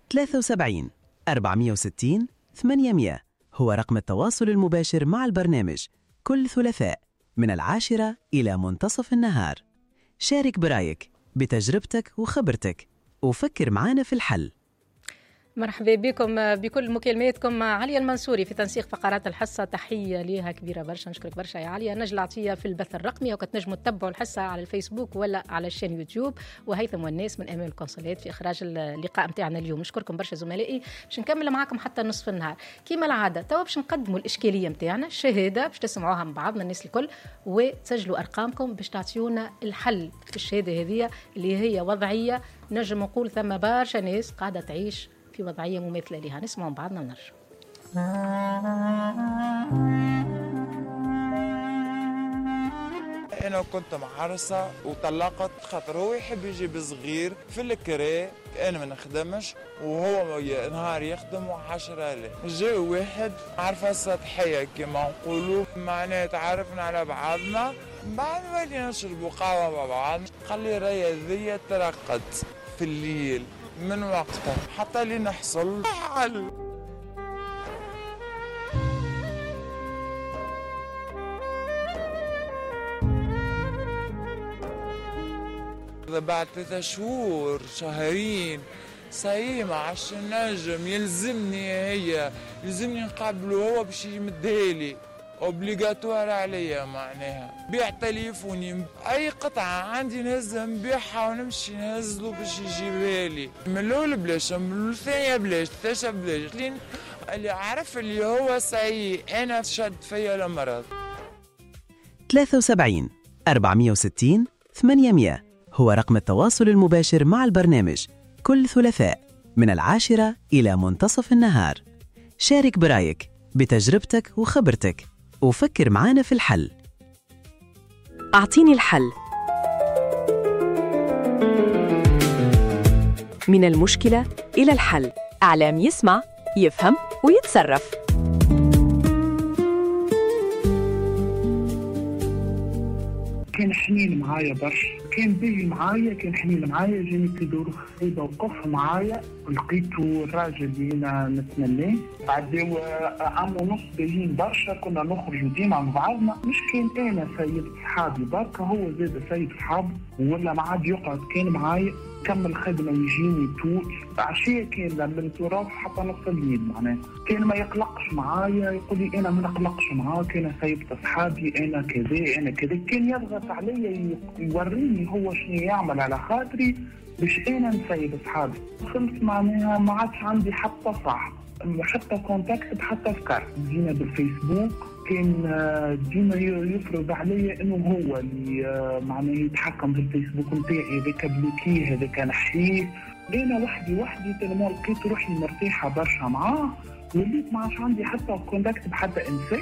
73 460 800 هو رقم التواصل المباشر مع البرنامج كل ثلاثاء من 10 إلى منتصف النهار. شارك برأيك بتجربتك وخبرتك وفكر معنا في الحل. مرحبا بكم بكل مكالماتكم. عليا المنصوري في تنسيق فقرات الحصة، تحية ليها كبيرة برشا، نشكرك برشا يا عليا. نجلة عطية في البث الرقمي، وكتنجموا تتبعوا الحصة على الفيسبوك ولا على الشان يوتيوب، وهيثم والناس من أمام القنصلات في إخراج اللقاء متاعنا اليوم. نشكركم برشا زملائي، باش نكمل معاكم حتى نصف النهار كيما العادة. توا باش نقدموا الإشكالية متاعنا، الشهادة باش تسمعوها من بعضنا الناس الكل، وتسجلوا أرقامكم باش تعطيونا الحل في الشهادة هذه اللي هي وضعية. نجم نقول ثم برشا ناس قاعدة تعيش في وضعية مماثلة لها. نسمع بعضنا ونرجع. أنا كنت معرسة وطلقت خاطر هو يحب يجيب صغير في الكري، أنا ما نخدمش وهو نهار يخدم و10,000. جاء واحد عارفة سطحية كما نقولوا، معناها تعرفنا على بعضنا، بعد ولينا نشربوا قهوة مع بعض. قال لي راهي ذي ترقت في الليل، من وقتها حتى لي نحصل حل. بعد 3 شهور شهرين صحيح ما عادش نجم، يلزمني نقابله هو باش يمدهالي اوبليغاتوار عليا، معناها بيع تليفوني اي قطعه عندي نهزها نبيعها ونمشي نهزله باش يجيبها لي. من الاول بلاش، من الثانيه بلاش، الثالثه بلاش، لين اللي عرف اللي هو سعي انا شد فيا المرض. 73 460 800 هو رقم التواصل المباشر مع البرنامج كل ثلاثاء من 10 إلى منتصف النهار. شارك برأيك بتجربتك وخبرتك وفكر معنا في الحل. أعطيني الحل. من المشكلة إلى الحل. إعلام يسمع، يفهم ويتصرف. كان حنين معايا برشا، كان بيجي معايا، كان حنين معايا، جاني في ظروف صعيبة وقف معايا، لقيته الراجل اللي أنا نتمناه. بعد عام ونص باهيين برشا، كنا نخرجوا ديما مع بعضنا. مش كان أنا سيد صحابي بركة، هو زاد سيد صحابي ولا ما عاد يقعد، كان معايا كمل خدمة يجيني طول عشية كاملة من التراث حتى نص الليل. معناه كان ما يقلقش معايا، يقول لي أنا ما نقلقش معاك، أنا سيد أصحابي، أنا كذا أنا كذا. كان يضغط علي يوريني هو شنو يعمل على خاطري باش أنا نسيب أصحابي. وصلت معناها ما عادش عندي حتى صاحب، حتى كونتاكت، حتى فكر. جينا بالفيسبوك كان ديما يفرض عليا انه هو اللي معناه يتحكم في الفيسبوك نتاعي، هذاك بلوكيه، هذاك نحيه. انا وحدي تلمو لقيت روحي مرتاحه برشا معاه، وليت ما عادش عندي حتى كونتاكت بحتى انسان.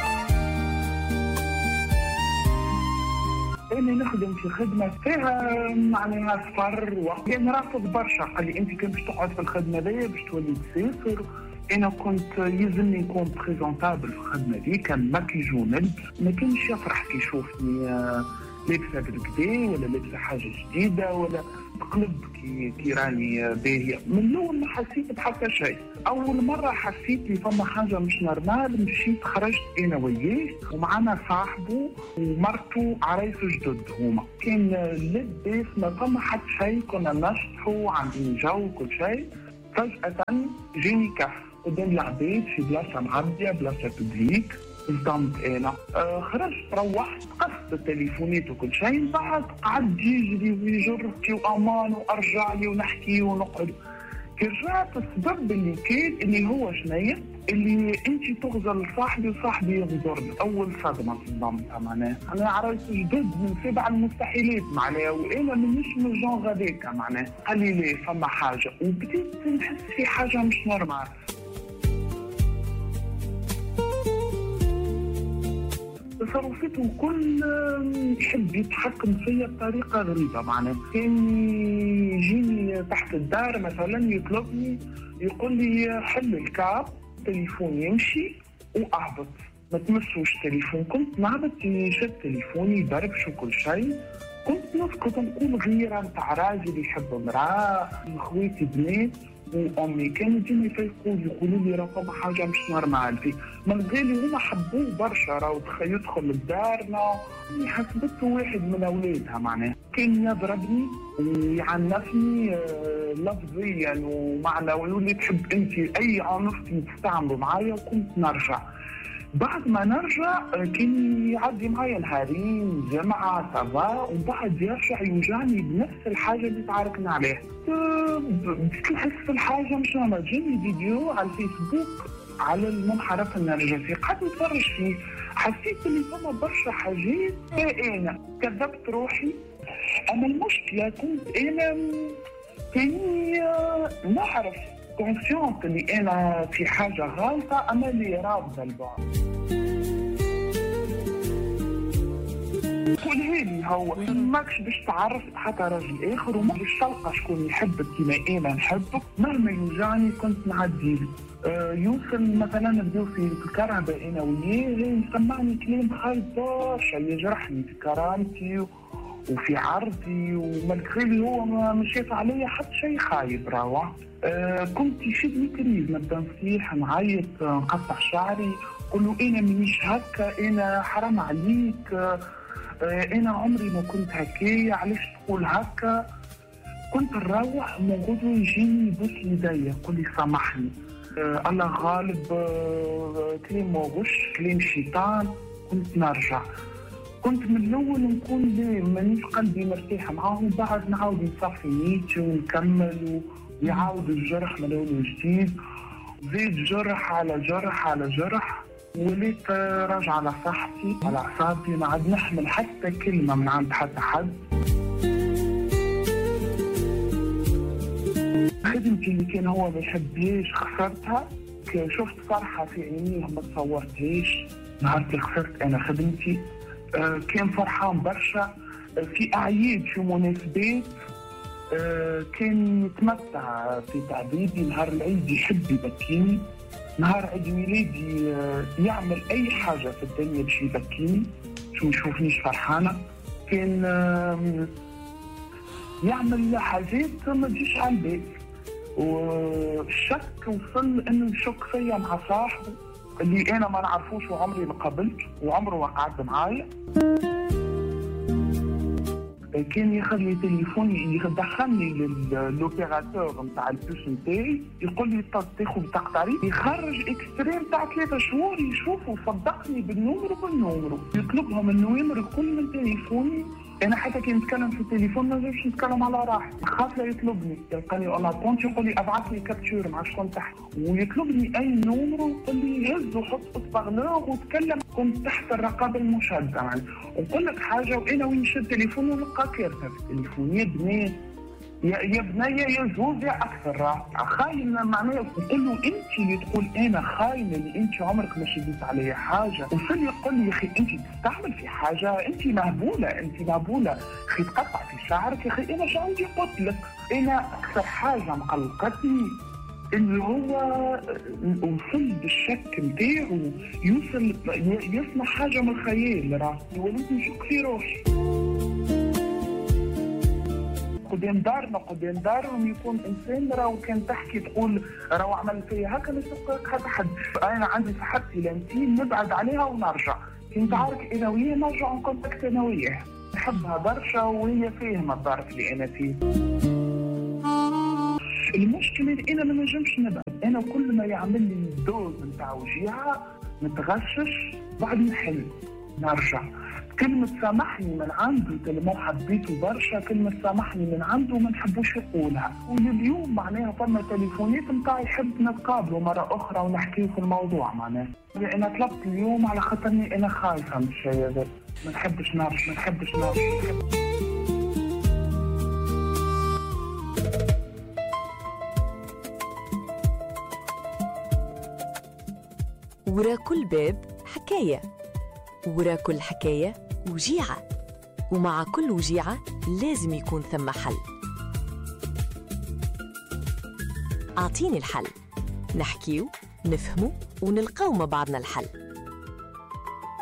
أنا نخدم في خدمة فيها معناها سفر، وكان رافض برشا، قال لي أنت كان باش تقعد في الخدمة دي باش تولي تسافر. أنا كنت يلزمني نكون بريزونتابل في الخدمة دي، كان ماكيج ونلبس، ما كانش يفرح كي يشوفني لابسة بالكدا ولا لابسة حاجة جديدة ولا تقلب كي راني باهية. من الأول ما حسيت بحتى شيء. أول مرة حسيت لي فما حاجة مش نورمال، مشيت خرجت أنا وياه ومعنا صاحبه ومرته عرايسه جدد هما. كان لباس ما فما حتى شيء، كنا نشطحوا عاملين جو وكل شيء. فجأة جاني كف قدام العباد في بلاصة معدية، بلاصة ببليك. صدمت انا، خرجت روحت قصت التليفونات وكل شيء. بعد قعد يجري ويجر وامان وارجع لي ونحكي ونقعد. كي رجعت السبب اللي كان اللي هو شنية اللي انت تغزر صاحبي وصاحبي يغزرني. اول صدمه صدمتها، معناها انا عرايس جدد من 7 المستحيلات معناها، وانا مانيش من الجون هذاك معناها. قال لي ليه فما حاجه، وبديت نحس في حاجه مش نورمال. تصرفاته كل يحب يتحكم فيا بطريقة غريبة. معناه كان يجيني تحت الدار مثلا يطلبني يقول لي حل الكاب، تليفون يمشي وأهبط ما تمسوش تليفون. كنت نهبط يشد تليفوني يبربش وكل شيء، كنت نسكت نقول غيرة نتاع راجل يحب امرأة، خواتي بنات وامي كانوا ديما يقولوا لي راه فما حاجه مش نورمال فيه، مالغري هما حبوه برشا، راهو يدخل لدارنا. حسبته واحد من اولادها معناها، كان يضربني ويعنفني لفظيا ومعنى، ويقول لي تحب انت اي عنف تستعملوا معايا، وكنت نرجع. بعد ما نرجع كان يعدي معايا نهارين جمعة سافا، وبعد يرجع يوجعني بنفس الحاجة اللي تعاركنا عليها. تحس الحاجة مش نورمال. جاني فيديو على الفيسبوك على المنحرف النرجسي، قعدت نتفرج فيه، حسيت اللي فما برشا حاجات. انا كذبت روحي، اما المشكلة كنت انا كاني نعرف كونسيونت اللي انا في حاجه غلطه، اما اللي رافضه البعض. قولها لي هو ماكش باش تعرف حتى راجل اخر، وما باش تلقى شكون يحبك كيما انا نحبك. مهما يوجعني كنت نعدي يوصل مثلا نبداو في الكرهبه انا وياه، يسمعني كلام خايب برشا، يجرحني في كرامتي وفي عرضي، ومالغري هو مش شايف عليا حتى شيء خايب. راهو كنت يشدني كريز، نبدا نصيح نعيط نقطع شعري، نقول له انا مانيش هكا، انا حرام عليك، انا عمري ما كنت هكايا، علاش تقول هكا. كنت نروح من غدوه يجيني يبوس يديا يقول لي سامحني، الله غالب، كلام مغش، كلام شيطان. كنت نرجع، كنت من الاول نكون مانيش قلبي مرتاحه معاه، وبعد نعاود نصفي نيتي ونكمل، ويعاود الجرح من اول وجديد، زيد جرح على جرح على جرح. وليت راجع على صحتي على اعصابي، ما عاد نحمل حتى كلمه من عند حتى حد. خدمتي اللي كان هو ما يحبهاش خسرتها، شفت فرحه في عينيه ما تصورتهاش نهار اللي خسرت انا خدمتي. كان فرحان برشا في اعياد، في مناسبات، كان يتمتع في تعذيبي. نهار العيد يحب يبكيني، نهار عيد ميلادي يعمل اي حاجه في الدنيا باش يبكيني، شو يشوفنيش فرحانه. كان يعمل حاجات ما تجيش على البال، والشك وصل انه يشك فيا مع صاحبه اللي انا ما نعرفوش وعمري ما قابلته وعمره ما قعد معايا. كان يخلي تليفوني، يدخلني للوبيراتور نتاع البوس نتاعي، يقول لي تاخذ بطاقة، يخرج اكستريم تاع 3 شهور يشوفوا، صدقني بالنومرو يطلبهم النوامر الكل من تليفوني. انا حتى كي نتكلم في التليفون ما نجمش نتكلم على راحتي، خاف لا يطلبني، يلقاني اون اتونت يقول لي ابعث لي كابتشور مع شكون تحت، ويطلبني اي نومرو يقول لي هز وحط اصبغلوغ وتكلم. كنت تحت الرقابه المشدده يعني. ونقول لك حاجه، وانا وين نشد تليفون ونلقى كارثه في التليفون. يا بنات يا بنية يا زوز يا اكثر، راه خاين معناها. نقول له انت اللي تقول انا خاينه، اللي انت عمرك ما شديت عليا حاجه. وصل يقول لي يا اخي انت تستعمل في حاجه، انت مهبوله اخي تقطع في شعرك. يا اخي انا شو عندي قلت لك؟ انا اكثر حاجه مقلقتني اللي هو وصل بالشك نتاعو يوصل يصنع حاجه من الخيال، راه وليت نشك في روحي. قدام دارهم يكون انسان راهو كان تحكي تقول راهو عمل فيا هكا، ما يسبقك حتى حد. انا عندي صحتي لانتين نبعد عليها ونرجع، كنت عارف انا وياه نرجع نكونتاكت انا وياه. نحبها برشا وهي فاهمه الظرف اللي انا فيه. المشكله اللي انا ما نجمش نبعد، انا كل ما يعمل لي الدوز نتاع وجيعه نتغشش، بعد نحل نرجع. كلمة سامحني من عنده تلمو حبيته برشا، كلمة سامحني من عنده ما نحبوش يقولها. ولليوم معناها فما تليفونات نتاع يحب نتقابلوا مرة أخرى ونحكيو في الموضوع معناها. أنا طلبت اليوم على خاطرني أنا خايفة من الشيء هذا، ما نحبش نرجع. ورا كل باب حكاية، ورا كل حكاية وجيعة، ومع كل وجيعة لازم يكون ثم حل. أعطيني الحل، نحكيو نفهمو ونلقاو مع بعضنا الحل.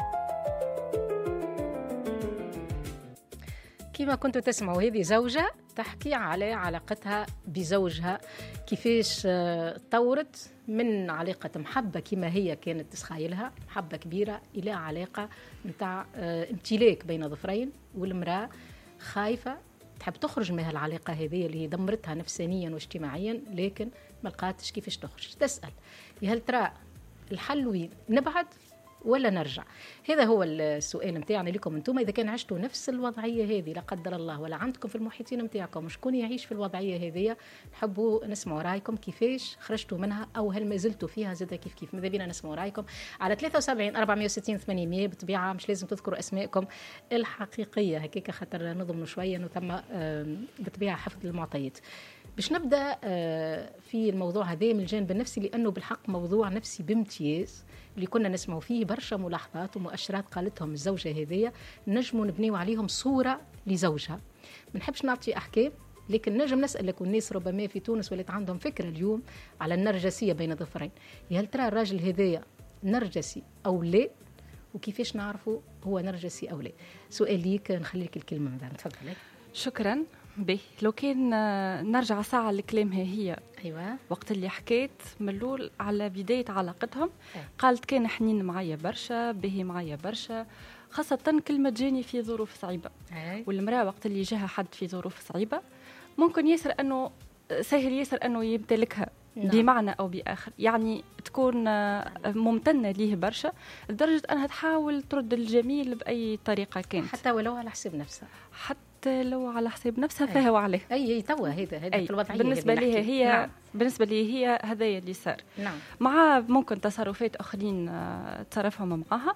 كما كنتوا تسمعوا هذه زوجة تحكي على علاقتها بزوجها، كيفاش طورت من علاقة محبة كما هي كانت تتخيلها، محبة كبيرة، إلى علاقة متاع امتلاك بين ظفرين، والمرأة خايفة تحب تخرج من هالعلاقة هذه اللي دمرتها نفسانيا واجتماعيا، لكن ما لقاتش كيفاش تخرج. تسأل هل ترى الحل وين، نبعد ولا نرجع؟ هذا هو السؤال متاعنا لكم انتم. اذا كان عشتوا نفس الوضعيه هذه لا قدر الله، ولا عندكم في المحيطين متاعكم شكون يعيش في الوضعيه هذه، نحبوا نسمعوا رايكم كيفاش خرجتوا منها، او هل ما زلتوا فيها زاد كيف كيف. ماذا بينا نسمعوا رايكم على 73 460 800. بطبيعه مش لازم تذكروا اسماءكم الحقيقيه هكاك، خاطر نضمنوا شويه انه ثم بطبيعه حفظ المعطيات. باش نبدا في الموضوع هذا من الجانب النفسي، لانه بالحق موضوع نفسي بامتياز، اللي كنا نسمعوا فيه برشا ملاحظات ومؤشرات قالتهم الزوجة هذية، نجموا نبنيوا عليهم صورة لزوجها. ما نحبش نعطي أحكام، لكن نجم نسألك، والناس ربما في تونس ولات عندهم فكرة اليوم على النرجسية بين ظفرين. هل ترى الراجل هذية نرجسي أو لا؟ وكيفاش نعرفوا هو نرجسي أو لا؟ سؤال ليك، نخليك الكلمة مدام، تفضل. شكرا. به لو كان نرجع ساعة لكلامها هي، أيوة، وقت اللي حكيت ملول على بداية علاقتهم، قالت كان حنين معايا برشا، به معايا برشا، خاصة كلمة جاني في ظروف صعيبة. والمرأة وقت اللي جاها حد في ظروف صعيبة ممكن ياسر أنه سهل ياسر أنه يمتلكها بمعنى أو بآخر، يعني تكون ممتنة ليه برشا لدرجة أنها تحاول ترد الجميل بأي طريقة كانت، حتى ولو على حساب نفسها، حتى لو على حساب نفسها فهو عليه. أي توا هذا في الوضعية بالنسبة لي هي نعم. بالنسبة لي هي هذايا اللي صار. نعم. مع ممكن تصرفات آخرين تصرفهم معها.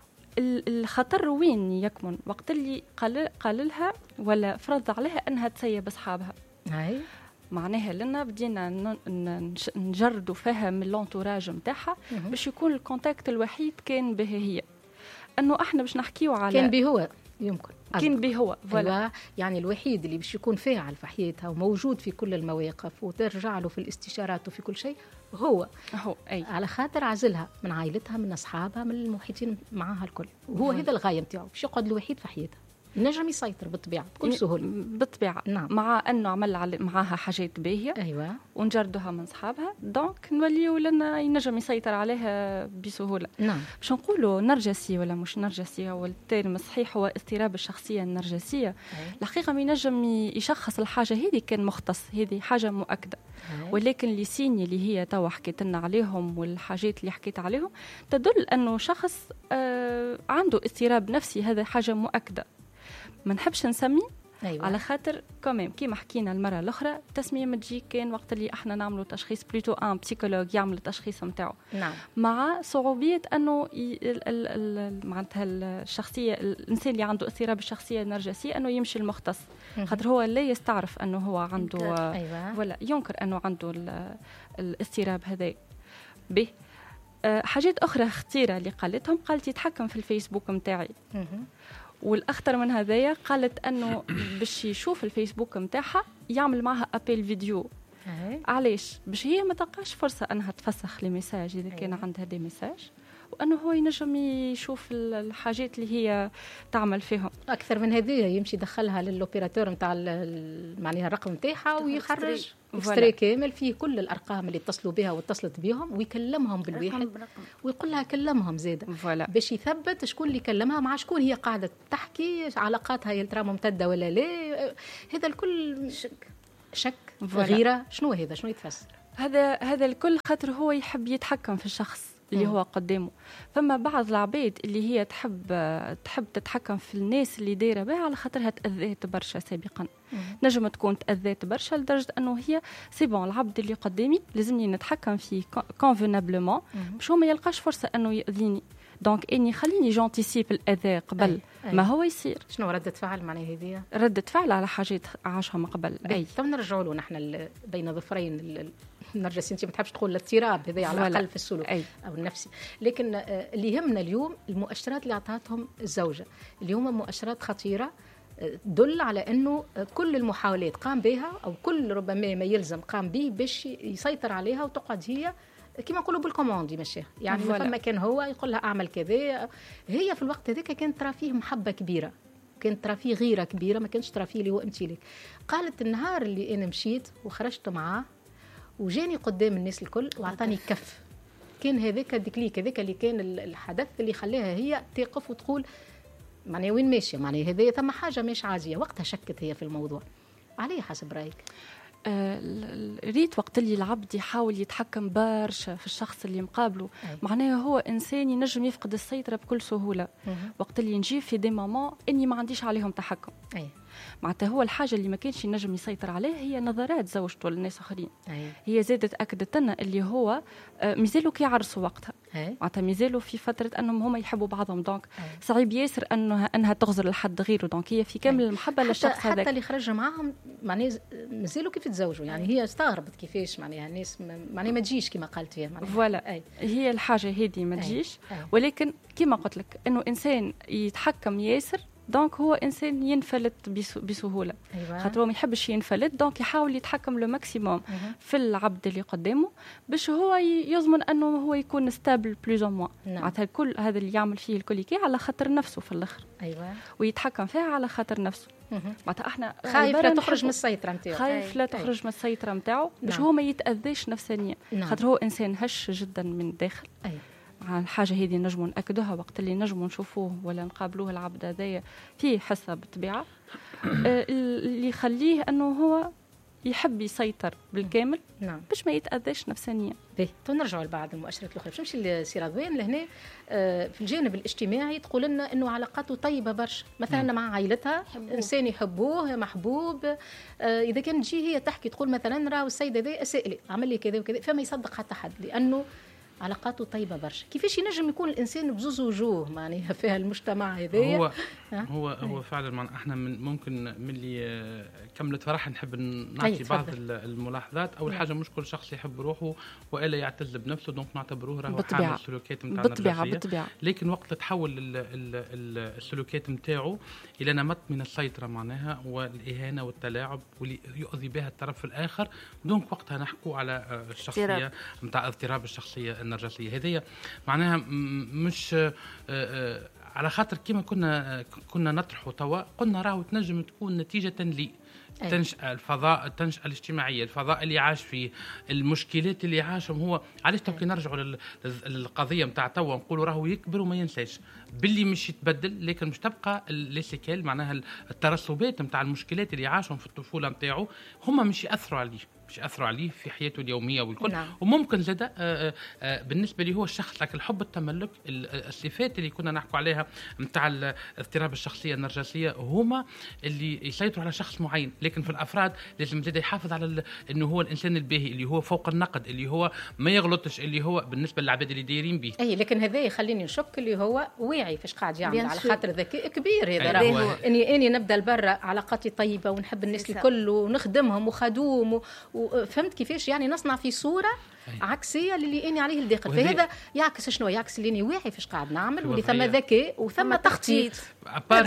الخطر وين يكمن؟ وقت اللي قال لها ولا فرض عليها أنها تسيب أصحابها. معناها لنا بدينا نجردوا فيها من الانتوراج متاعها باش يكون الكونتاكت الوحيد كان به هي، انه احنا باش نحكيو على كان به هو، يمكن كان به هو أيوة. يعني الوحيد اللي باش يكون فاعل في حياتها وموجود في كل المواقف وترجع له في الاستشارات وفي كل شيء هو أي. على خاطر عزلها من عائلتها، من اصحابها، من المحيطين معها الكل، وهو هذا الغايه نتاعو، باش يقعد الوحيد في حياتها، نجم يسيطر بالطبيعه بكل سهوله. بالطبيعه نعم. مع انه عمل معها حاجات باهيه ايوه ونجردها من صحابها، دونك نوليو لنا ينجم يسيطر عليها بسهوله. نعم. باش نقولوا نرجسي ولا مش نرجسي، هو الترم الصحيح هو اضطراب الشخصيه النرجسيه. الحقيقه ما ينجم يشخص الحاجه هذه كان مختص، هذه حاجه مؤكده. ولكن اللي سيني اللي هي توا حكيت لنا عليهم والحاجات اللي حكيت عليهم تدل انه شخص عنده اضطراب نفسي، هذا حاجه مؤكده. ما نحبش نسمي أيوة. على خاطر كمان كيما حكينا المره الاخرى التسميه ما تجي كان وقت اللي احنا نعملوا تشخيص بلوتو ان بسيكولوج يعمل التشخيص نتاعو. نعم. مع صعوبيه انه معناتها الشخصيه الانسان اللي عنده اضطراب الشخصيه النرجسيه انه يمشي المختص، خاطر هو لا يستعرف انه هو عنده أيوة. ولا ينكر انه عنده الاضطراب هذا. به حاجات اخرى خطيره اللي قالتهم، قالت يتحكم في الفيسبوك نتاعي. والاخطر من هذايا قالت انه باش يشوف الفيسبوك نتاعها يعمل معها ابيل فيديو. علاش؟ باش هي ما تلقاش فرصه انها تفسخ لي ميساج اذا كان عندها دي ميساج، وانه هو ينجم يشوف الحاجات اللي هي تعمل فيهم. اكثر من هذه يمشي يدخلها للاوبيراتور نتاع معناها الرقم نتاعها ويخرج اكستري كامل فيه كل الارقام اللي اتصلوا بها واتصلت بهم، ويكلمهم بالواحد ويقول لها كلمهم زاده باش يثبت شكون اللي كلمها مع شكون هي قاعده تحكي، علاقاتها هي ترى ممتده ولا لا. هذا الكل شك غيره. شنو هذا؟ شنو يتفسر هذا الكل؟ خاطر هو يحب يتحكم في الشخص اللي هو قدامه. فما بعض العباد اللي هي تحب تتحكم في الناس اللي دايره بها على خاطرها تأذيت برشا سابقا. نجم تكون تأذيت برشا لدرجه انه هي سي بون العبد اللي قدامي لازمني نتحكم فيه كونفينابلمون باش هو ما يلقاش فرصه انه يأذيني، دونك اني خليني جونتيسيب الاذى قبل ما هو يصير. شنو ردة فعل معناها هذه؟ ردة فعل على حاجات عاشها من قبل. تو نرجعوا له نحن بين ظفرين النرجسي. انت ما تحبش تقول الاضطراب هذا على الاقل في السلوك او النفسي، لكن اللي يهمنا اليوم المؤشرات اللي اعطتهم الزوجه اليوم، مؤشرات خطيره تدل على انه كل المحاولات قام بها او كل ربما ما يلزم قام به باش يسيطر عليها وتقعد هي كما نقولوا بالكوموندي ماشي، يعني فما كان هو يقول لها اعمل كذا. هي في الوقت هذاك كانت ترى فيه محبه كبيره، وكانت ترى فيه غيره كبيره، ما كانش ترى فيه اللي هو امتلاك. قالت النهار اللي انا مشيت وخرجت معاه وجاني قدام الناس الكل واعطاني كف، كان هذاك الديكليك، هذاك اللي كان الحدث اللي خلاها هي تقف وتقول معناها وين ماشيه، معناها هذه ثم حاجه مش عاديه. وقتها شكت هي في الموضوع. عليه حسب رايك؟ ريت وقت اللي العبد يحاول يتحكم برشا في الشخص اللي مقابله، معناه هو إنسان ينجم يفقد السيطرة بكل سهولة. وقت اللي نجي في دي ماما إني ما عنديش عليهم تحكم، معناتها هو الحاجة اللي ما كانش ينجم يسيطر عليها هي نظرات زوجته للناس آخرين. هي زادت أكدت لنا اللي هو مازالوا كيعرسوا وقتها، معناتها مازالوا في فترة أنهم هما يحبوا بعضهم، دونك صعيب ياسر أنها تغزر لحد غيره، دونك هي في كامل المحبة للشخص هذاك. حتى اللي خرج معاهم معناه مازالوا كيف يتزوجوا، يعني هي استغربت كيفاش معناها الناس معناه ما تجيش كما قالت فيها. فوالا هي الحاجة هذه ما تجيش، ولكن كما قلت لك إنه إنسان يتحكم ياسر دونك هو انسان ينفلت بسهوله. خاطر هو ما يحبش ينفلت، دونك يحاول يتحكم لو ماكسيموم في العبد اللي قدامه باش هو يضمن انه هو يكون ستابل بلوز او موان. معناتها كل هذا اللي يعمل فيه الكوليكي على خاطر نفسه في الاخر، ويتحكم فيها على خاطر نفسه. معناتها احنا خايف لا تخرج من السيطره نتاعو، خايف لا تخرج من السيطره نتاعو باش هو ما يتاذيش نفسيا، خاطر هو انسان هش جدا من الداخل. الحاجة هذه نجموا نأكدوها وقت اللي نجموا نشوفوه ولا نقابلوه العبد هذايا فيه حسة بالطبيعة اللي يخليه أنه هو يحب يسيطر بالكامل باش ما يتأذيش نفسانيا. نرجعوا لبعض المؤشرات الأخرى، باش نمشي لسي رضوان لهنا. في الجانب الاجتماعي تقول لنا أنه علاقاته طيبة برشا، مثلا مع عائلتها إنسان يحبوه محبوب. إذا كانت تجي هي تحكي تقول مثلا راهو السيد هذا أساء لي عمل لي كذا وكذا، فما يصدق حتى حد لأنه علاقاته طيبة برشا. كيفاش ينجم يكون الإنسان بزوز وجوه معناها فيها المجتمع هذايا؟ هو فعلا معنا احنا ممكن من اللي كملت فرح نحب نعطي بعض الملاحظات. أول حاجة مش كل شخص يحب روحه وإلا يعتز بنفسه، دونك نعتبروه راهو حامل السلوكيات نتاع النرجسية. لكن وقت تحول السلوكيات نتاعو إلى نمط من السيطرة معناها والإهانة والتلاعب واللي يؤذي بها الطرف الآخر، دونك وقتها نحكوا على الشخصية نتاع اضطراب الشخصية النرجسية. هذه معناها مش على خاطر كما كنا نطرحوا توا، قلنا راهو تنجم تكون نتيجة لي تنشأ الفضاء، التنشأة الاجتماعية، الفضاء اللي عاش فيه، المشكلات اللي عاشهم هو. علاش توكي نرجعوا للقضية متاع توا نقولوا راهو يكبر وما ينساش باللي مش يتبدل، لكن مش تبقى ليسيكيل معناها الترسبات متاع المشكلات اللي عاشهم في الطفولة متاعه هما مش يأثروا عليه في حياته اليومية والكل. وممكن زاد بالنسبة لي هو الشخص لكن الحب التملك، الصفات اللي كنا نحكوا عليها متاع اضطراب الشخصية النرجسية هما اللي يسيطروا على شخص معين. لكن في الأفراد لازم زاد يحافظ على إنه هو الإنسان الباهي اللي هو فوق النقد، اللي هو ما يغلطش، اللي هو بالنسبة للعباد اللي دايرين به. لكن هذا يخليني نشك اللي هو واعي فاش قاعد يعمل، على خاطر ذكاء كبير هذا. راهو إني نبدأ لبرا علاقاتي طيبة ونحب الناس الكل ونخدمهم وخدوم فهمت كيفاش يعني نصنع في صورة عكسية للي أني عليه الداخل. فهذا يعكس شنو؟ يعكس اللي أني واعي فاش قاعد نعمل، واللي ثم ذكاء وثم تخطيط. أهم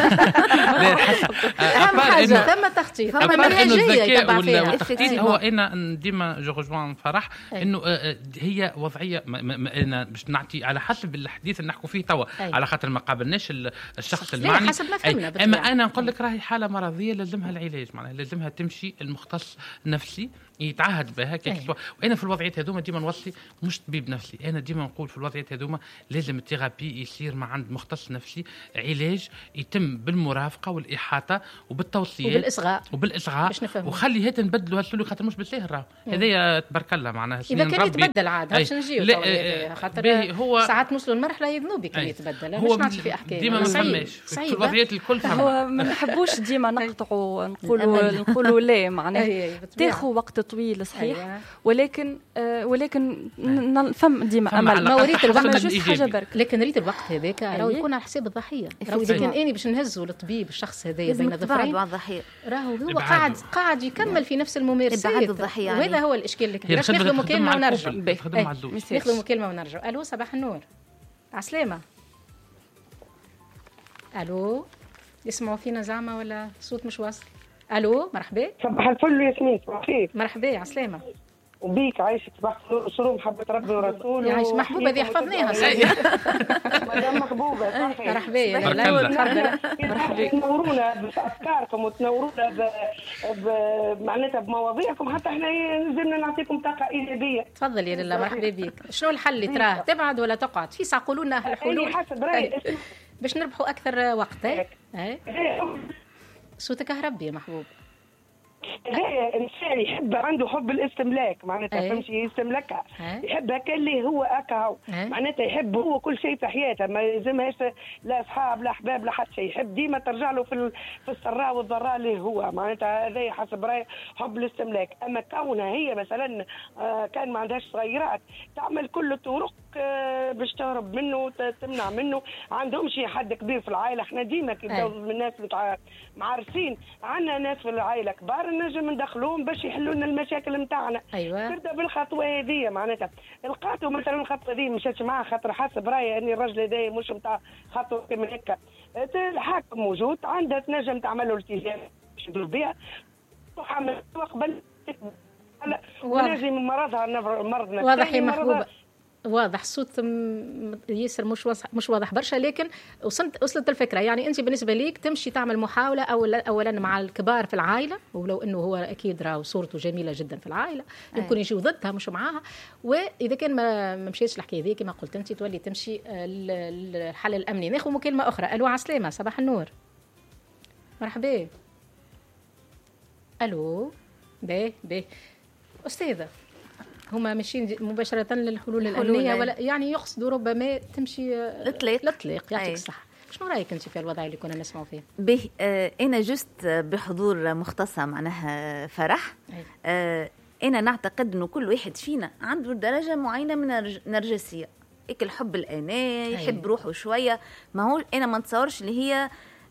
حاجة ثم تخطيط، ثم منهجية يتبع فيها. والتخطيط هو أنا ديما جوجوان فرح إنه هي وضعية أنا باش نعطي على حسب الحديث اللي نحكوا فيه توا، على خاطر ما قابلناش الشخص المعني. أما أنا نقول لك راهي حالة مرضية لازمها العلاج، معناها لازمها تمشي المختص نفسي يتعهد بها وأنا في الوضعيات هذوما ديما نوصي مش طبيب نفسي، أنا ديما نقول في الوضعيات هذوما لازم الثيرابي يصير مع عند مختص نفسي، علاج يتم بالمرافقة والإحاطة وبالتوصيات وبالإصغاء وخلي هذا نبدلوا هالسلوك، خاطر مش بالسهل راهو هذايا تبارك الله معناها إذا كان يتبدل عاد باش نجيو خاطر ساعات نوصلوا لمرحلة يذنوبي كان يتبدل. هو مش في أحكام ديما ما فهمش في الوضعيات الكل هو ما نحبوش ديما نقطعوا نقولوا لا معناها تاخذ وقت طويل صحيح، ولكن فم ديما امل. ما وريت الوقت حاجه برك، لكن ريت الوقت هذاك راهو يكون على حساب الضحيه. راهو اذا كان اني باش نهزوا للطبيب الشخص هذايا بين ظفرين راهو هو قاعد يكمل في نفس الممارسات، وهذا هو الاشكال الكبير. باش ناخذ مكالمه ونرجع. ناخذ مكالمه ونرجع. الو صباح النور. عسلامه. الو يسمعوا فينا زعما ولا صوت مش واصل؟ الو مرحبا. صباح الفل ياسمين. كيف؟ مرحبا عسلامه. وبيك عايشة صباح شروم محبة ربي ورسوله. يعيش محبوبة ذي حفظناها صحيح. مدام محبوبة صحيح. مرحبا مرحبا. تنورونا بأفكاركم وتنورونا معناتها بمواضيعكم حتى احنا نزلنا نعطيكم طاقة إيجابية. تفضل يا لله مرحبا بك. شنو الحل اللي تراه تبعد ولا تقعد؟ في ساعة قولوا لنا الحلول حسب رأيي باش نربحوا أكثر وقت. صوتك هربي يا محبوب. هي انسان يحب عنده حب الاستملاك معناتها فهمتي يستملكها يحبها كاللي هو اكاو معناتها يحب هو كل شيء في حياته ما يلزمهاش لا اصحاب لا احباب لا حتى شيء يحب ديما ترجع له في السراء والضراء اللي هو معناتها هذا حسب رايي حب الاستملاك. اما كونها هي مثلا كان ما عندهاش صغيرات تعمل كل الطرق باش تهرب منه تمنع منه. عندهمش حد كبير في العائله. احنا ديما كي نبداو من الناس معرفين عندنا ناس في العائله كبار نجم ندخلوهم باش يحلوا لنا المشاكل نتاعنا. تبدا بالخطوه هذه معناتها لقاتوا مثلا الخطوه هذه مشات معها خاطر حسب رايي اني الراجل هذا مش نتاع خطوه كيما هكا. الحاكم موجود عندها تنجم تعمل له التزام باش يدير بها وحامل قبل ونجم مرضها مرض نفسي. واضح يا محبوبه واضح الصوت ياسر مش واضح برشا لكن وصلت الفكره. يعني انت بالنسبه ليك تمشي تعمل محاوله اولا مع الكبار في العائله ولو انه هو اكيد راه صورته جميله جدا في العائله يمكن يجيو ضدها مش معاها. واذا كان ما مشيتش الحكايه ذي كما قلت انت تولي تمشي الحل الامني. ناخذ مكالمه اخرى. الو عسلامه صباح النور. مرحبا. الو باهي استاذه هما ماشيين مباشرة للحلول الأمنية ولا يعني يقصدوا ربما تمشي للطلاق. يعطيك الصحة. شنو رأيك أنت في الوضع اللي كنا نسمعوا فيه؟ به أنا جست بحضور مختصة معناها فرح. أنا نعتقد أنه كل واحد فينا عنده درجة معينة من النرجسية. الحب الأناني يحب روحه شوية. ما هو أنا ما نتصورش اللي هي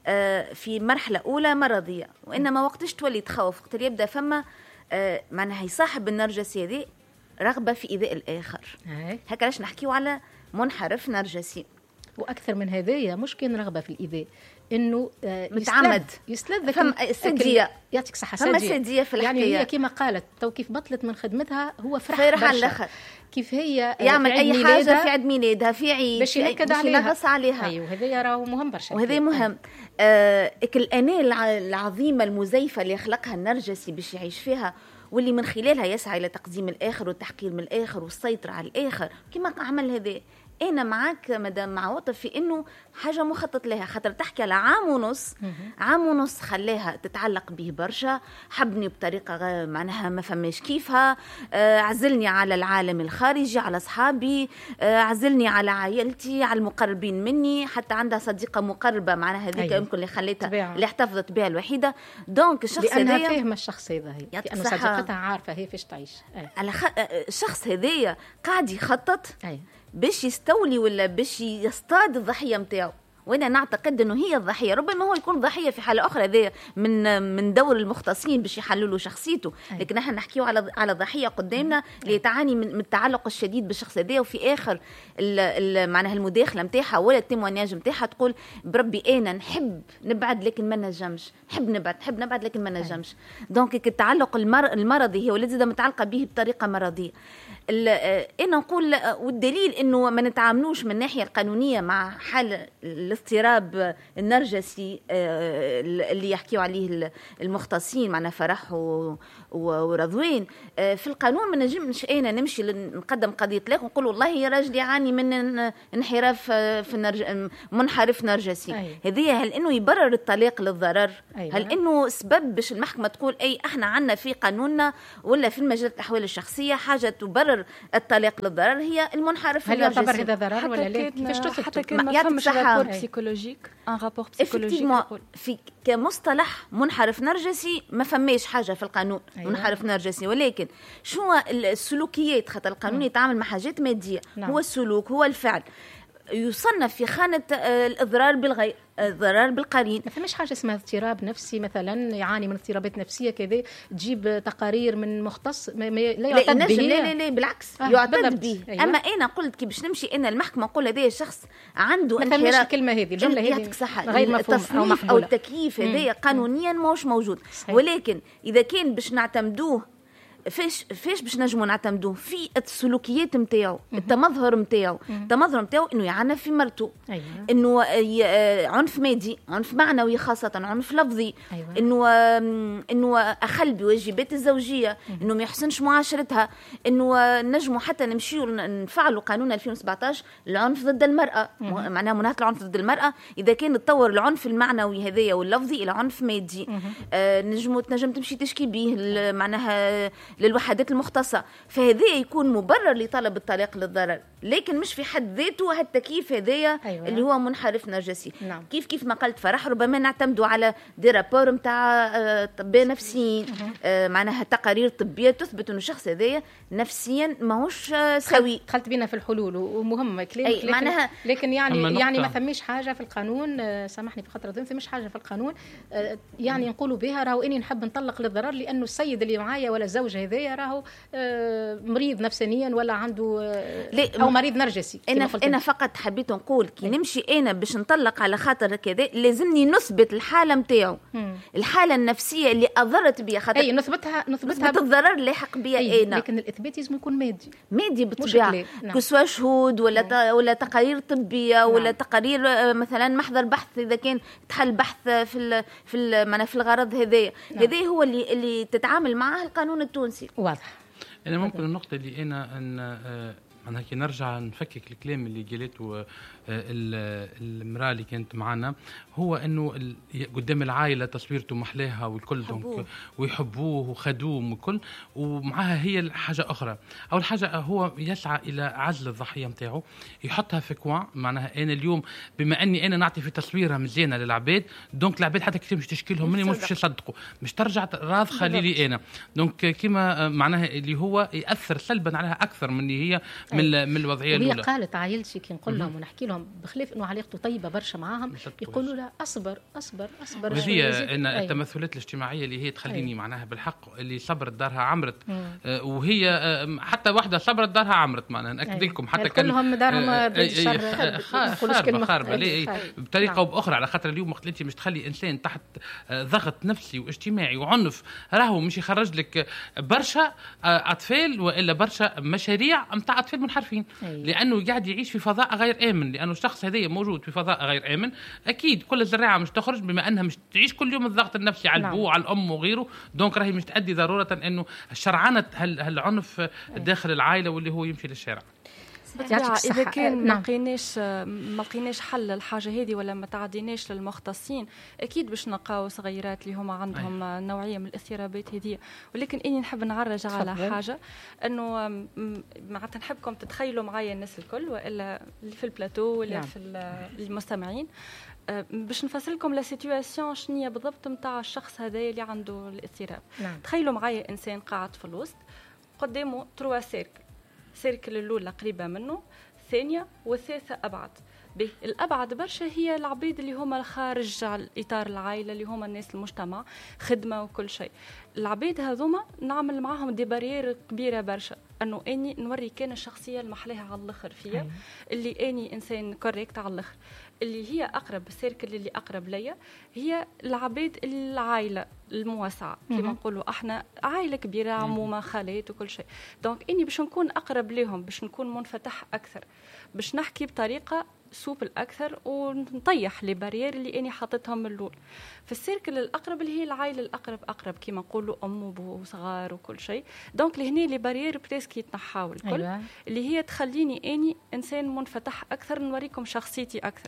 في مرحلة أولى مرضية وإنما وقتش تولي تخوف وقت يبدأ فما معناها يصاحب النرجسية دي رغبة في إيذاء الآخر. هكا لاش نحكيو على منحرف نرجسي. وأكثر من هذايا مش كان رغبة في الإيذاء إنه متعمد يستلذ فما سادية. يعطيك صحة فما سادية في الحكاية. يعني هي كما قالت تو كيف بطلت من خدمتها هو فرح على الآخر كيف هي يعمل أي حاجة في عيد ميلادها في عيد باش ينكد عليها. أيوه هذا راهو مهم برشا. وهذا مهم. الأناة العظيمة المزيفة اللي خلقها النرجسي باش يعيش فيها واللي من خلالها يسعى إلى تقديم الآخر والتحقير من الآخر والسيطرة على الآخر كما عمل هذا. أنا معك مدام معوطة في إنه حاجة مخطط لها خاطر تحكي على عام ونص خلاها تتعلق به برشا حبني بطريقة معناها ما فماش كيفها. عزلني على العالم الخارجي على أصحابي عزلني على عائلتي على المقربين مني حتى عندها صديقة مقربة معناها هذيك يمكن اللي خليتها اللي احتفظت بها الوحيدة. دونك الشخص لأنها فاهمة الشخص هذا هي لأنه صديقتها عارفة هي فيش تعيش. الشخص هذايا قاعد يخطط باش يستولي ولا باش يصطاد الضحية متاعه. وانا نعتقد انه هي الضحيه ربما هو يكون ضحيه في حاله اخرى. هذا من دور المختصين باش يحللوا شخصيته لكن احنا نحكيو على ضحيه قدامنا اللي تعاني من التعلق الشديد بالشخص هذا وفي اخر معناها المداخله نتاعها ولا التيمونياج نتاعها تقول بربي انا نحب نبعد لكن ما نجمش نحب نبعد لكن ما نجمش. دونك التعلق المرضي هي ولات متعلقه به بطريقه مرضيه. انا نقول والدليل انه ما نتعاملوش من الناحيه القانونيه مع حال الاضطراب النرجسي اللي يحكيوا عليه المختصين معنا فرح ورضوين. في القانون ما نجمش انا نمشي نقدم قضيه طلاق ونقول والله يا راجل يعاني من انحراف في منحرف نرجسي. هذه هل انه يبرر الطلاق للضرر؟ هل انه سبب باش المحكمه تقول اي احنا عندنا في قانوننا ولا في المجال الاحوال الشخصيه حاجه تبرر الطلاق للضرر هي المنحرف النرجسي. هل يعتبر هذا ضرر ولا لا؟ كيفاش تثبت؟ حتى كان ما فهمش رابور بسيكولوجيك رابور بسيكولوجيك في كمصطلح منحرف نرجسي ما فماش حاجه في القانون. منحرف نرجسي ولكن شو السلوكيات خاطر القانون يتعامل مع حاجات ماديه. هو السلوك هو الفعل يصنف في خانة الإضرار بالغير الضرر بالقرين. ما فماش حاجة اسمها اضطراب نفسي مثلا يعاني من اضطرابات نفسية كذا تجيب تقارير من مختص لا يعتد به. لا بالعكس يعتد به. أيوة. أما أنا قلت كي باش نمشي أنا المحكمة نقول هذا الشخص عنده انحراف. ما فماش الكلمة هذه الجملة هذه غير مفهوم أو التكييف هذايا قانونيا موش موجود. ولكن إذا كان باش نعتمدوه فاش باش نجموا نعتمدوه في السلوكيات نتاعو، التمظهر نتاعو. التمظهر نتاعو انه يعنف في مرته، انه عنف مادي، عنف معنوي، خاصه عنف لفظي، انه اخل بواجبات الزوجيه، انه ما يحسنش معاشرتها، انه نجموا حتى نمشيو نفعلوا قانون 2017 العنف ضد المراه، معناها مناهضه العنف ضد المراه اذا كان تطور العنف المعنوي هذايا واللفظي الى عنف مادي. تنجم تمشي تشكي به معناها للوحدات المختصه، فهذا يكون مبرر لطلب الطلاق للضرر، لكن مش في حد ذاته هالتكييف هذايا اللي هو منحرف نرجسي. كيف ما قلت فرح، ربما نعتمدوا على دي رابور نتاع طبية نفسيين، معناها تقارير طبيه تثبت انه الشخص هذايا نفسيا ماهوش سوي. دخلت بينا في الحلول ومهم كلامك، لكن يعني ما ثميش حاجه في القانون، سامحني في خاطر ما ثميش حاجه في القانون يعني نقولوا بها راهو اني نحب نطلق للضرر لانه السيد اللي معايا ولا الزوج هذايا راهو مريض نفسانيا ولا عنده او مريض نرجسي. انا فقط حبيت نقول كي نمشي انا باش نطلق على خاطر كذا لازمني نثبت الحاله نتاعو، الحاله النفسيه اللي اضرت بها، خاطر نثبتها الضرر اللي حق بها انا، لكن الاثبات لازم يكون مادي بالطبيعه، كسوا شهود ولا تقارير طبيه ولا تقارير مثلا محضر بحث اذا كان تحل بحث في الغرض هذايا هو اللي تتعامل معه القانون التونسي. واضح. انا ممكن النقطه اللي انا كي نرجع نفكك الكلام اللي قالته المراه اللي كانت معنا، هو انه قدام العائله تصويرته محلاها والكل ويحبوه وخدوم وكل، ومعها هي الحاجه اخرى. اول حاجه هو يسعى الى عزل الضحيه نتاعو، يحطها في كوان، معناها انا اليوم بما اني انا نعطي في تصويرها مزيانه للعباد، دونك العباد حتى كي مش تشكي لهم مني مش يصدقوا، مش ترجع راضخه لي انا، دونك كيما معناها اللي هو ياثر سلبا عليها اكثر من هي من الوضعيه الاولى. وهي قالت عائلتي كي نقول لهم ونحكي لهم بخلاف انه علاقته طيبه برشا معاهم، يقولوا لا اصبر. وهي ان التمثلات الاجتماعيه اللي هي تخليني معناها بالحق اللي صبرت دارها عمرت، وهي حتى واحده صبرت دارها عمرت، معناها ناكد لكم حتى كلهم دارهم خاربه بطريقه او باخرى، على خاطر اليوم وقت انت مش تخلي انسان تحت ضغط نفسي واجتماعي وعنف، راهو مش يخرج لك برشا اطفال والا برشا مشاريع نتاع اطفال منحرفين، لانه قاعد يعيش في فضاء غير امن، لانه الشخص هذا موجود في فضاء غير امن. اكيد كل الزراعه مش تخرج بما انها مش تعيش كل يوم الضغط النفسي على البو وعلى الام وغيره، دونك راهي مش تؤدي ضروره انه شرعنه هالعنف داخل العائله واللي هو يمشي للشارع. إذا كان ما لقيناش حل للحاجة هذه ولا ما تعديناش للمختصين، أكيد باش نلقاو صغيرات اللي هما عندهم نوعية من الاضطرابات هذه. ولكن إني نحب نعرج على حاجة، أنه معناتها نحبكم تتخيلوا معايا الناس الكل وإلا اللي في البلاتو ولا في المستمعين، باش نفصل لكم لا سيتواسيون شنية بالضبط نتاع الشخص هذا اللي عنده الاضطراب. تخيلوا معايا إنسان قاعد في الوسط، قدامه 3 سيركل الأولى قريبة منه، الثانية والثالثة أبعد. الأبعد برشا هي العبيد اللي هما خارج إطار العائلة، اللي هما الناس المجتمع، خدمة وكل شيء. العبيد هذوما نعمل معهم دي بارير كبيرة برشا، أنه أني نوري كان الشخصية المحليها على الآخر فيها، اللي أني إنسان كوريكت على الآخر، اللي هي أقرب السيركل اللي أقرب ليا هي العبيد العائلة المواسعة، كما نقولوا احنا عائلة كبيرة عمومة خالات وكل شيء. دونك اني باش نكون اقرب لهم، باش نكون منفتح اكثر، باش نحكي بطريقة سوبل اكثر ونطيح لي بارير اللي اني حاطتهم من الاول. في السيركل الاقرب اللي هي العائلة الاقرب كما نقولوا ام وبو وصغار وكل شيء، دونك لهنا لي بارير بريسك يتنحاو الكل، اللي هي تخليني اني انسان منفتح اكثر، نوريكم شخصيتي اكثر.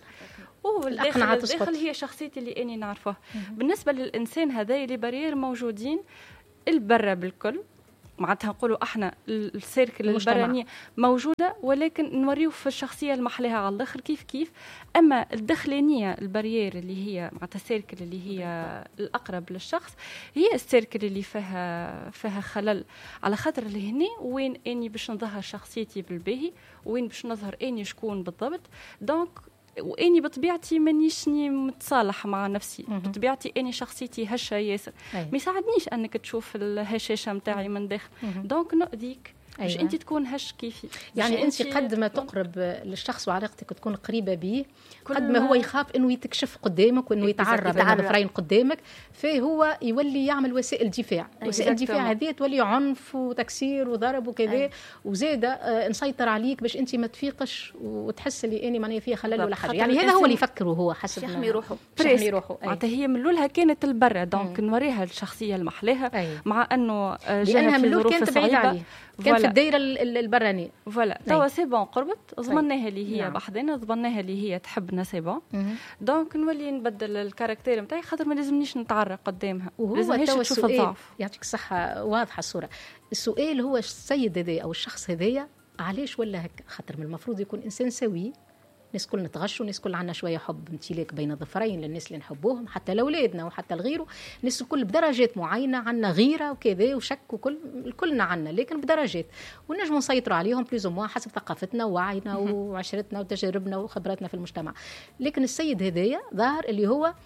والداخل هي شخصيتي اللي اني نعرفها. بالنسبه للانسان هذا اللي بارير موجودين البرة بالكل، معناتها نقولوا احنا السيركل البرانية موجودة، ولكن نوريو في الشخصية المحليها على الآخر كيف. أما الداخلانية البارير اللي هي معناتها السيركل اللي هي الأقرب للشخص، هي السيركل اللي فيها خلل، على خاطر اللي هنا وين اني باش نظهر شخصيتي بالباهي، وين باش نظهر اني شكون بالضبط. دونك واني بطبيعتي مانيش متصالح مع نفسي، بطبيعتي اني شخصيتي هشه ياسر، ما يساعدنيش انك تشوف الهشاشه نتاعي من داخل. دونك نؤذيك باش انت تكون هش كيفي. يعني انت قد ما تقرب للشخص وعلاقتك تكون قريبه به قد ما هو يخاف انه يتكشف قدامك وانه يتعرض لظفرين قدامك، فهو يولي يعمل وسائل دفاع. وسائل الدفاع هذه تولي عنف وتكسير وضرب وكذا، وزاده نسيطر عليك باش انت ما تفيقش وتحس اللي اني ماني فيها خلل ولا حاجه. يعني هذا هو اللي يفكره هو حسب يحمي روحه. معناتها هي من الاولها كانت البرة، دونك نوريها الشخصيه المحلاها مع انه جاها في ظروف صعيبه، كان في الدائره البرانيه. فوالا توا سي بون قربت، ضمناها اللي هي بحذنا، ضمناها اللي هي تحبنا سي بون. دونك نولي نبدل الكاركتير نتاعي خاطر ما لازمنيش نتعرق قدامها، لازمهاش تشوف الضعف. يعطيك الصحه، واضحه الصوره. السؤال هو السيد هذا او الشخص هذايا علاش ولا هكا؟ خاطر من المفروض يكون انسان سوي، الناس كل نتغشوا، الناس كل عندنا شويه حب امتلاك بين ظفرين للناس اللي نحبوهم، حتى لاولادنا وحتى لغيره. الناس الكل بدرجات معينه، عندنا غيره وكذا وشك وكل كلنا عندنا، لكن بدرجات، ونجموا نسيطروا عليهم بلوز موا حسب ثقافتنا ووعينا وعشرتنا وتجاربنا وخبراتنا في المجتمع. لكن السيد هدايا ظهر اللي هو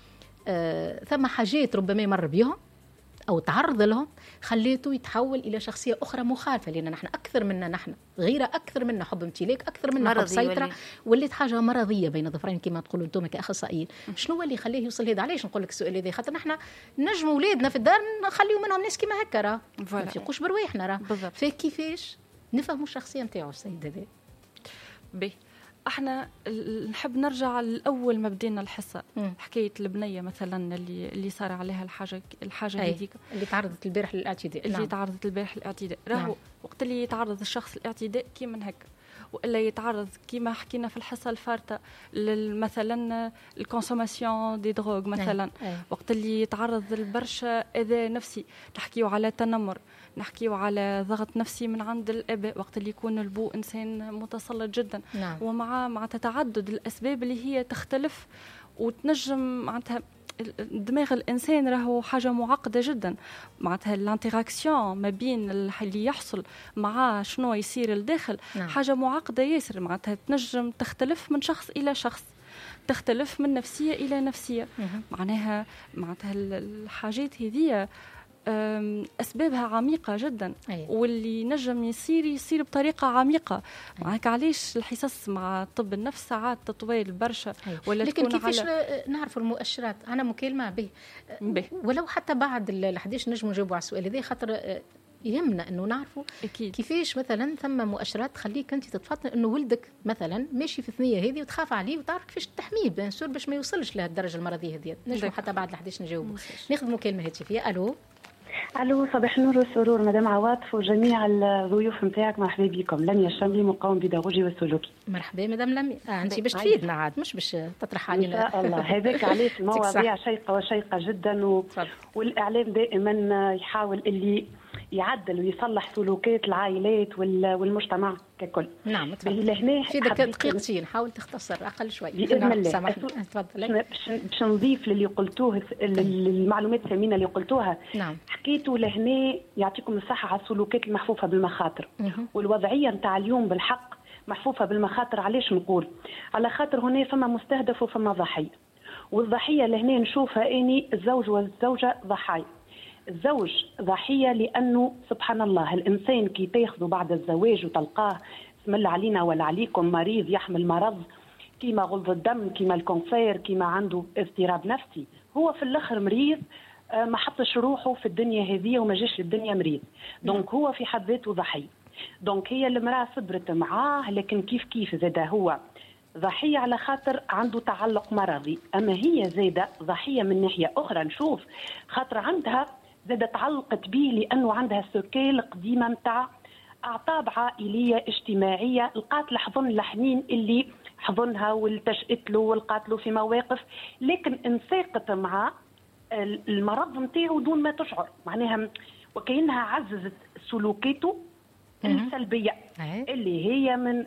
ثم حاجات ربما يمر بهم أو تعرض لهم خليته يتحول إلى شخصية أخرى مخالفة، لأن نحن أكثر منا، نحن غيرة أكثر منا حب امتلاك، أكثر منا حب سيطرة، وليت حاجة مرضية بين ظفرين كما تقولوا أنتم كأخصائيين. شنو هو اللي يخليه يوصل هذا؟ علاش نقول لك السؤال هذا؟ خاطر نحن نجم أولادنا في الدار نخليو منهم ناس كما هكا، راه ما يفيقوش برواحنا، راه فكيفاش نفهموا الشخصية نتاعو السيد هذا؟ بي احنا نحب نرجع لأول ما بدينا الحصة، حكاية البنية مثلا اللي صار عليها الحاجة هذيك اللي تعرضت البارح للاعتداء، اللي تعرضت البارح للاعتداء. راهو وقت اللي يتعرض الشخص للاعتداء كيما هكا، والا يتعرض كيما حكينا في الحصه الفارطه مثلا الكونسوماسيون دي دروغ مثلا، وقت اللي يتعرض لبرشا اذى نفسي، نحكيو على تنمر، نحكيو على ضغط نفسي من عند الاباء، وقت اللي يكون البو انسان متسلط جدا. ومع تعدد الاسباب اللي هي تختلف وتنجم معناتها دماغ الانسان راهو حاجه معقده جدا، معناتها الانتراكسيون ما بين اللي يحصل مع شنو يصير الداخل حاجه معقده ياسر، معناتها تنجم تختلف من شخص الى شخص، تختلف من نفسيه الى نفسيه. معناها الحاجات هذه أسبابها عميقة جدا، واللي نجم يصير بطريقة عميقة. معك علاش الحصص مع طب النفس ساعات تطويل برشا، ولا لكن كيفاش نعرف المؤشرات؟ أنا مكالمة به ولو حتى بعد ال11 نجم نجاوبوا على السؤال هذا، خاطر يهمنا انه نعرفوا كيفاش مثلا ثم مؤشرات تخليك انت تتفطن انه ولدك مثلا ماشي في الثنيه هذه وتخاف عليه وتعرف كيفاش تحميه بيان سور باش ما يوصلش لهالدرجه المرضيه هذه. نجم حتى بعد ال11 نجاوبوا. ناخذ مكالمه هاتفيه. الو صباح النور والسرور مدام عواطف وجميع الضيوف نتاعك، مرحبا بكم. لميا الشملي، مقاوم بيداغوجي والسلوكي. مرحبا مدام لميا. انت باش تفيدنا عاد، مش باش تطرح علينا ان شاء الله. هذاك علاش المواضيع شيقه وشيقه جدا والاعلام دائما يحاول اللي يعدل ويصلح سلوكات العائلات والمجتمع ككل. نعم تفضل. في دقيقتين حاول تختصر اقل شوي باذن الله. تفضل. باش نضيف للي قلتوه، المعلومات الثمينه اللي قلتوها. نعم. حكيتوا لهنا يعطيكم الصحه على السلوكات المحفوفه بالمخاطر، والوضعيه نتاع اليوم بالحق محفوفه بالمخاطر. علاش نقول؟ على خاطر هنا فما مستهدف وفما ضحيه، والضحيه لهنا نشوفها اني الزوج والزوجه ضحايا. الزوج ضحية لأنه سبحان الله الإنسان كي تاخذه بعد الزواج وتلقاه بسم الله علينا ولا عليكم مريض يحمل مرض كيما غلظ الدم، كيما الكونسير، كيما عنده اضطراب نفسي، هو في الآخر مريض، ما حطش روحه في الدنيا هذه وما جاش للدنيا مريض، دونك هو في حد ذاته ضحية. دونك هي المرأة صبرت معاه، لكن كيف زاد هو ضحية على خاطر عنده تعلق مرضي، أما هي زادة ضحية من ناحية أخرى. نشوف خاطر عندها زادت تعلقت به لأنه عندها سكيل قديمة متاع أعطاب عائلية اجتماعية، لقات الحضن الحنين اللي حضنها والتشقت له والقات له في مواقف، لكن انساقت مع المرض متاعه دون ما تشعر، معناها وكأنها عززت سلوكاته السلبية اللي هي من